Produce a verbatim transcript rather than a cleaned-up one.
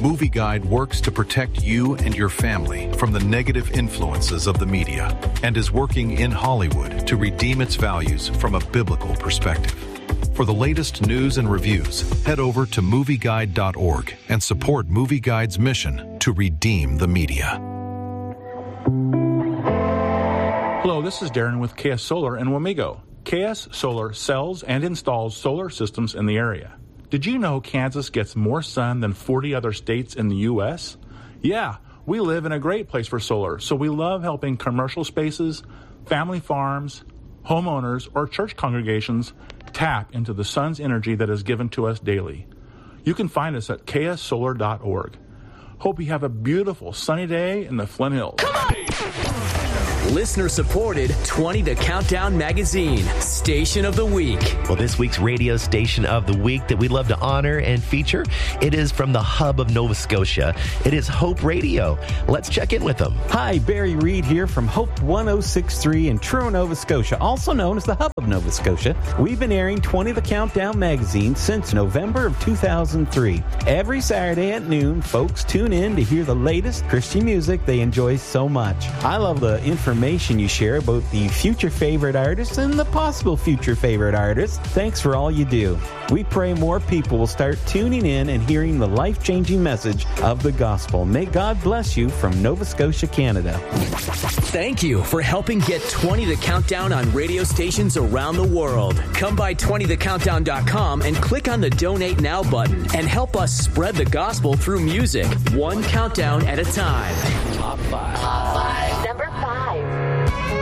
Movie Guide works to protect you and your family from the negative influences of the media and is working in Hollywood to redeem its values from a biblical perspective. For the latest news and reviews, head over to movie guide dot org and support Movie Guide's mission to redeem the media. Hello, this is Darren with K S Solar in Wamego. K S Solar sells and installs solar systems in the area. Did you know Kansas gets more sun than forty other states in the U S? Yeah, we live in a great place for solar, so we love helping commercial spaces, family farms, homeowners, or church congregations tap into the sun's energy that is given to us daily. You can find us at k s solar dot org. Hope you have a beautiful sunny day in the Flint Hills. Come on! Listener-supported twenty The Countdown Magazine, Station of the Week. Well, this week's radio station of the week that we love to honor and feature, it is from the hub of Nova Scotia. It is Hope Radio. Let's check in with them. Hi, Barry Reed here from Hope one oh six point three in Truro, Nova Scotia, also known as the hub of Nova Scotia. We've been airing twenty The Countdown Magazine since November of two thousand three. Every Saturday at noon, folks tune in to hear the latest Christian music they enjoy so much. I love the information you share about the future favorite artists and the possible future favorite artists. Thanks for all you do. We pray more people will start tuning in and hearing the life-changing message of the gospel. May God bless you from Nova Scotia, Canada. Thank you for helping get twenty The Countdown on radio stations around the world. Come by twenty the countdown dot com and click on the Donate Now button and help us spread the gospel through music, one countdown at a time. Top five.